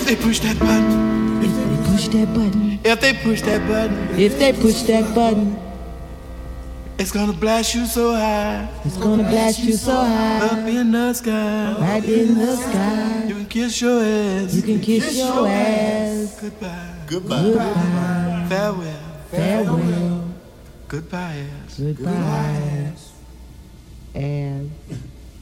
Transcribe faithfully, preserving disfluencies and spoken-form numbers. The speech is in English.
they push that button, if they push that button, if they push that button, if they push that button, it's gonna blast you so high, it's gonna blast you so high, up in the sky, right in the sky. You can kiss your ass, you can kiss your ass. Goodbye, Goodbye. Goodbye. Farewell, Farewell. goodbye ass, Goodbye. And